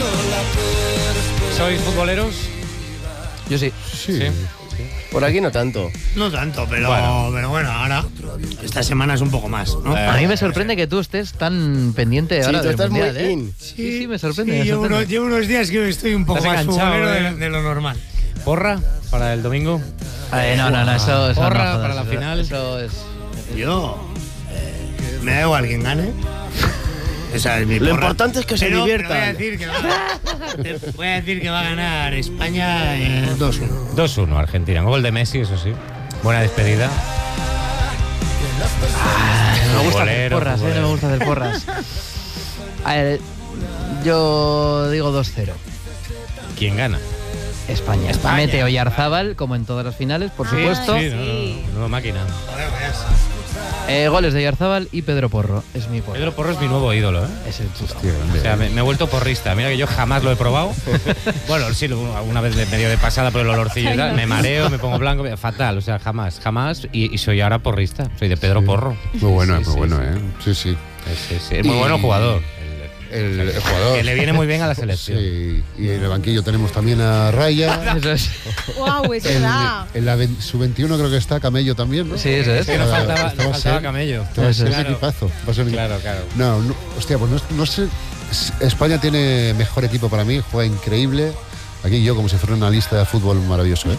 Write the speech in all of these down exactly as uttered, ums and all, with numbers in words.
¿Sois futboleros? Yo sí. Sí. Sí. Por aquí no tanto. No tanto, pero Bueno. bueno, pero bueno ahora, esta semana es un poco más, ¿no? Eh, A mí me sorprende que tú estés tan pendiente Sí, ahora tú del estás mundial, muy ¿eh? in. Sí, sí, me sorprende. Sí, me llevo, sorprende. unos, llevo unos días que estoy un poco Estás más enganchado, futbolero ¿eh? de, de lo normal. ¿Porra para el domingo? Eh, no, no, no, eso, eso Porra no jodas, para la eso- final. Eso es... Yo eh, me da igual quien gane. Esa es mi Lo porra. importante es que se Pero- diviertan. pero voy, a decir que va, te voy a decir que va a ganar España eh, dos uno. dos uno Argentina. Gol de Messi, eso sí. Buena despedida. No me gusta hacer Futbolero, porras, eh, no me futbolero. gusta hacer porras. A ver, yo digo dos cero. ¿Quién gana? España. España. Mete Oyarzábal, como en todas las finales, por supuesto. Sí, no, no, nueva máquina. Joder, vayas. Eh, goles de Oyarzábal y Pedro Porro. Es mi porro. Pedro Porro es mi nuevo ídolo, ¿eh? Es el puto. O sea, me, me he vuelto porrista. Mira que yo jamás lo he probado. Bueno, sí, lo- alguna vez de- medio de pasada por el olorcillo y tal. Me mareo, me pongo blanco. Fatal, o sea, jamás, jamás. Y, y soy ahora porrista. Soy de Pedro Porro. Muy bueno, Sí, muy sí, bueno, sí. ¿eh? Sí, sí. Sí, sí, es muy Y- bueno jugador. El, el jugador. Que le viene muy bien a la selección. Sí, y en el banquillo tenemos también a Raya. Eso es. Wow, es El- verdad. en la ven- sub veintiuno creo que está Camello también, ¿no? Sí, eso es. Que nos faltaba, nos Estaba faltaba Sen. camello. Este va a ser Eso un es. equipazo. Va a ser un Claro, claro. No, no, hostia, pues no, no sé. España tiene mejor equipo para mí, juega increíble. Aquí yo como si fuera una lista de fútbol maravilloso. ¿eh?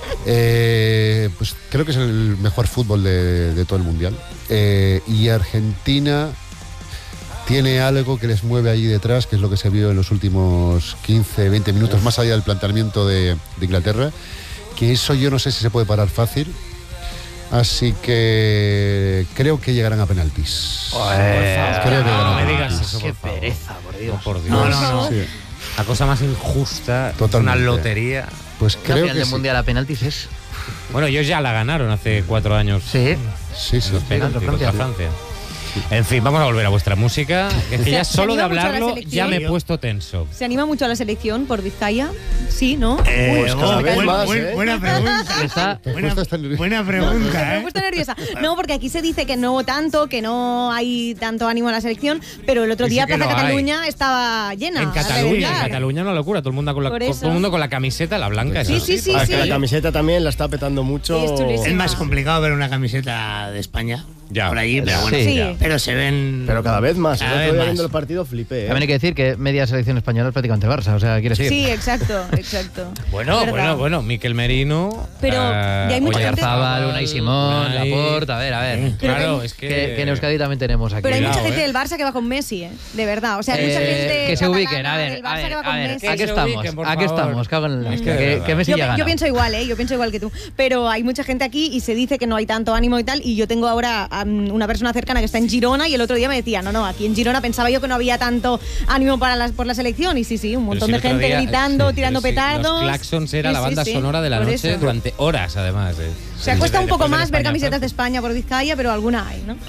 Eh, pues creo que es el mejor fútbol de, de todo el mundial. Eh, y Argentina tiene algo que les mueve allí detrás, que es lo que se vio en los últimos quince, veinte minutos, más allá del planteamiento de, de Inglaterra, que eso yo no sé si se puede parar fácil. Así que creo que llegarán a penaltis. Joder. Creo que No llegarán a me digas penaltis. eso, Qué por favor. pereza, por Dios. No, por Dios. No, no, no. Sí. La cosa más injusta, Totalmente. una lotería. Pues La creo final que del sí. mundial a penaltis es. Bueno, ellos ya la ganaron hace cuatro años. Sí. Sí, sí. Los penaltis contra contra Francia. Francia. En fin, vamos a volver a vuestra música. Es que Se- ya se solo de anima mucho a la hablarlo selección. ya me he puesto tenso. ¿Se anima mucho a la selección por Vizcaya? Sí, ¿no? Eh, Pues cada oh, vez buen- más, buen- ¿eh? Buena pregunta. Está- Te Buena, cuesta estar nervioso. buena Me pregunta, he ¿eh? puesto nerviosa. No, porque aquí se dice que no tanto, que no hay tanto ánimo a la selección, pero el otro Sí, día sí que Plaza lo hay. Cataluña estaba llena. En a Cataluña, en reventar. Cataluña una locura. Todo el mundo con la, Por con- eso. todo el mundo con la camiseta, la blanca. Sí, esa. sí, sí, Ah, sí. que la camiseta también la está petando mucho. Sí, es chulísima. Es más complicado ver una camiseta de España Ya. por allí, pero bueno. Sí. Sí. Pero se ven. Pero cada vez más. Cada El otro vez día más. viendo el partido flipé. ¿eh? También hay que decir que media selección española es prácticamente Barça, o sea, quiere decir. Sí, exacto, exacto. Bueno, Verdad. bueno, bueno. Miquel Merino. Pero eh, ya hay mucha gente- Oyarzábal, Unai Simón, Unai. Laporta, a ver, a ver. Claro, es que. Que, que en Euskadi también tenemos aquí. Pero hay Cuidado, mucha gente eh. del Barça que va con Messi, ¿eh? De verdad. O sea, hay mucha Eh, gente que se catalana ubiquen, a ver, del a Barça ver, que va a con ver, Messi. aquí Que se estamos, ubiquen, por aquí favor. estamos, cago en la Es que que, de que, verdad. que Messi Yo, ya pi- gana. yo pienso igual, ¿eh? Yo pienso igual que tú. Pero hay mucha gente aquí y se dice que no hay tanto ánimo y tal. Y yo tengo ahora um, una persona cercana que está en Girona y el otro día me decía, no, no, aquí en Girona pensaba yo que no había tanto ánimo para las, por la selección. Y sí, sí, un Pero montón si de el otro gente día- gritando, sí, tirando pero sí, petardos. Los claxons era Sí, la sí, banda sí, sonora de la por noche eso. durante horas, además. eh. Se Sí, cuesta un después poco del más ver España-Francia. camisetas de España por Vizcaya, pero alguna hay, ¿no?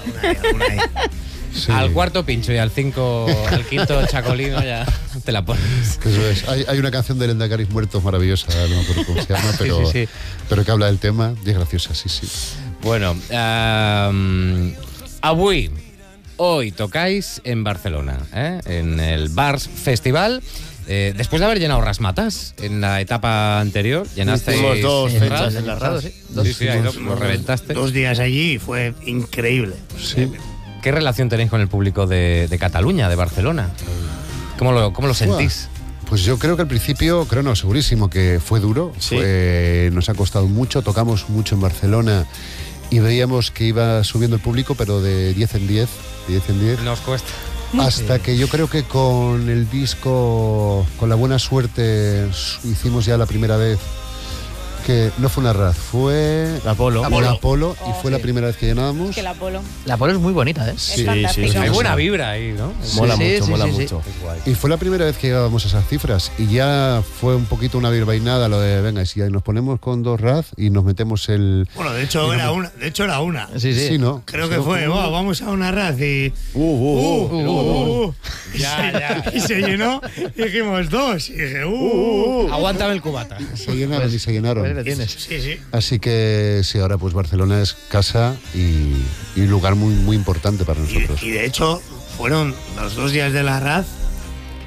Sí. Al cuarto pincho y al cinco, al quinto chacolino ya te la pones. Eso es. Hay, hay una canción de Lendacaris Muertos maravillosa, no me acuerdo cómo se llama, pero, sí, sí. pero que habla del tema y es graciosa, sí, sí. Bueno, um, avui, hoy tocáis en Barcelona, ¿eh? En el Bars Festival. Eh, después de haber llenado Rasmatas en la etapa anterior, llenasteis Hicimos dos el fechas Ras. en la Ras. Sí, sí, sí, ahí lo, lo reventaste. Dos días allí y fue increíble. Sí. ¿Qué relación tenéis con el público de, de Cataluña, de Barcelona? ¿Cómo lo, cómo lo sentís? Pues yo creo que al principio, creo no, segurísimo que fue duro, Sí. fue- nos ha costado mucho, tocamos mucho en Barcelona y veíamos que iba subiendo el público, pero de diez en diez, de diez en diez, Nos cuesta. hasta que yo creo que con el disco, con la buena suerte, su- hicimos ya la primera vez, que no fue una Raz, fue La Apolo. una Apolo, Oh, y fue la primera vez que llenábamos. Que el Apolo. La Polo es muy bonita, ¿eh? Sí, fantástica. sí, sí, Hay sí. buena vibra ahí, ¿no? Mola Sí, mucho, sí, mola sí, sí. mucho. Y fue la primera vez que llegábamos a esas cifras y ya fue un poquito una virvainada lo de, venga, y si nos ponemos con dos Raz y nos metemos el... Bueno, de hecho era una. De hecho era una. Sí, sí. Sí, ¿no? Creo que fue, "Buah, vamos a una raz y. Uh, uh, uh. Uh, uh, uh". Y Ya, se- ya. Y se llenó y dijimos dos. Y dije, uh, uh, uh. Aguántame el cubata. Se llenaron y se llenaron. Pues le tienes. Sí, sí. Así que sí, ahora pues Barcelona es casa y, y lugar muy muy importante para nosotros. Y, y de hecho, fueron los dos días de la raz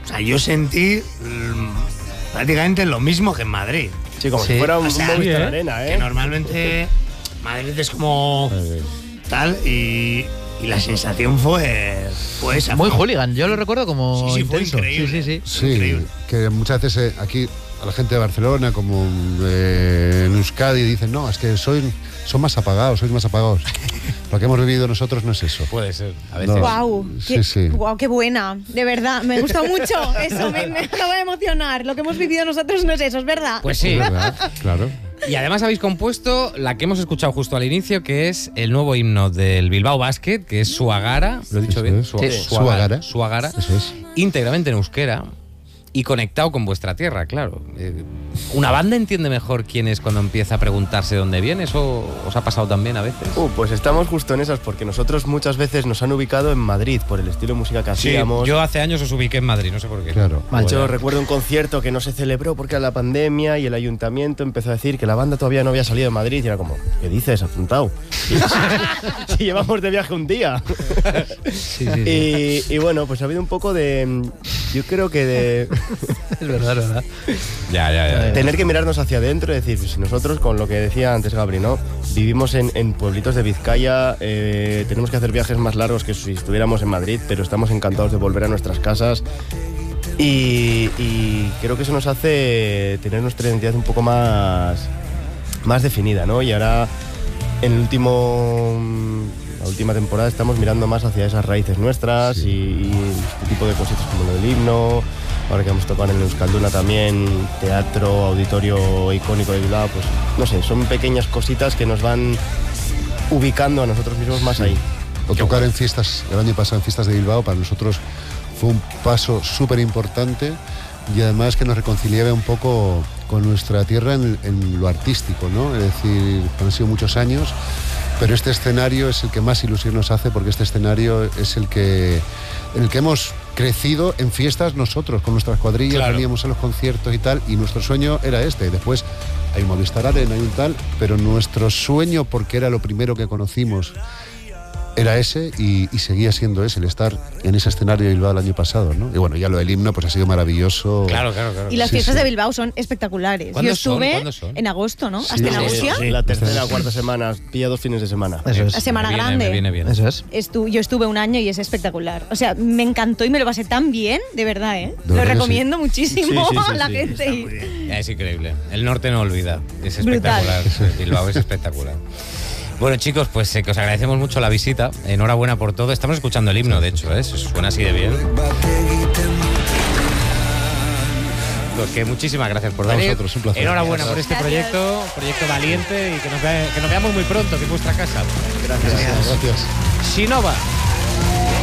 O sea, yo sentí mm, prácticamente lo mismo que en Madrid. Sí, como Sí. si fuera un O sea, Movistar sí, ¿eh? Arena, ¿eh? Que normalmente Madrid es como tal y, y la sensación fue, fue esa. Muy fue- hooligan, yo lo recuerdo como Sí, sí, fue intenso. increíble. Sí, sí, sí. Sí, Increíble. que muchas veces eh, aquí a la gente de Barcelona, como eh, en Euskadi, dicen, no, es que soy, son más apagados, sois más apagados. Lo que hemos vivido nosotros no es eso. Puede ser, a veces. No. Guau, Sí, qué, sí. guau, qué buena, de verdad, me gusta mucho eso, me, me acabo de emocionar. Lo que hemos vivido nosotros no es eso, es verdad. Pues sí. Es verdad, claro. Y además habéis compuesto la que hemos escuchado justo al inicio, que es el nuevo himno del Bilbao Basket, que es Suagara, lo he dicho Eso bien, es. Su- Sí. Suagara. Suagara, Eso es. íntegramente en euskera y conectado con vuestra tierra, claro. Eh, ¿Una banda entiende mejor quién es cuando empieza a preguntarse dónde viene? ¿Eso os ha pasado también a veces? Uh, pues estamos justo en esas, porque nosotros muchas veces nos han ubicado en Madrid por el estilo de música que Sí, hacíamos. yo hace años os ubiqué en Madrid, no sé por qué. Claro. De hecho, Bueno. recuerdo un concierto que no se celebró porque era la pandemia y el ayuntamiento empezó a decir que la banda todavía no había salido de Madrid y era como, ¿qué dices, apuntado? Si llevamos de viaje un día. Sí, sí, sí. Y, y bueno, pues ha habido un poco de, yo creo que de Es verdad, es verdad. Ya, ya, ya. tener que mirarnos hacia adentro y decir, si nosotros, con lo que decía antes Gabri, ¿no? Vivimos en, en pueblitos de Vizcaya, eh, tenemos que hacer viajes más largos que si estuviéramos en Madrid, pero estamos encantados de volver a nuestras casas. Y, y creo que eso nos hace tener nuestra identidad un poco más, más definida, ¿no? Y ahora, en el último, la última temporada, estamos mirando más hacia esas raíces nuestras y, y este tipo de cositas como lo del himno. Ahora que vamos a tocar en Euskalduna también, teatro, auditorio icónico de Bilbao, pues no sé, son pequeñas cositas que nos van ubicando a nosotros mismos más ahí. O tocar en fiestas, el año pasado en fiestas de Bilbao, para nosotros fue un paso súper importante y además que nos reconciliaba un poco con nuestra tierra en, en lo artístico, ¿no? Es decir, han sido muchos años, pero este escenario es el que más ilusión nos hace porque este escenario es el que, en el que hemos crecido en fiestas nosotros, con nuestras cuadrillas, Claro. veníamos a los conciertos y tal, y nuestro sueño era este. Después hay un Movistar Arena, hay un tal, pero nuestro sueño, porque era lo primero que conocimos, era ese y, y seguía siendo ese, el estar en ese escenario de Bilbao el año pasado, ¿no? Y bueno, ya lo del himno pues ha sido maravilloso. Claro, claro, claro. Y las Sí, fiestas sí. de Bilbao son espectaculares. ¿Cuándo Yo son? estuve ¿Cuándo son? en agosto, ¿no? Sí, Hasta en sí, Austria. Sí, la tercera o cuarta semana, pilla dos fines de semana. Eso es. La semana Me viene- grande. Me viene bien. Eso es. Estu- yo estuve un año y es espectacular. O sea, me encantó y me lo pasé tan bien, de verdad, ¿eh? De Lo verdad que recomiendo muchísimo Sí, sí, sí, a la sí. gente. Está y- muy bien. Es increíble. El norte no olvida. Es Brutal. espectacular. Bilbao es espectacular. Bueno, chicos, pues eh, que os agradecemos mucho la visita. Enhorabuena por todo. Estamos escuchando el himno, de hecho, ¿eh? Suena así de bien. Pues que muchísimas gracias por A venir. vosotros, un placer. Enhorabuena por este Gracias. proyecto, proyecto valiente y que nos, ve- que nos veamos muy pronto, que es vuestra casa. Gracias. Gracias. Shinova.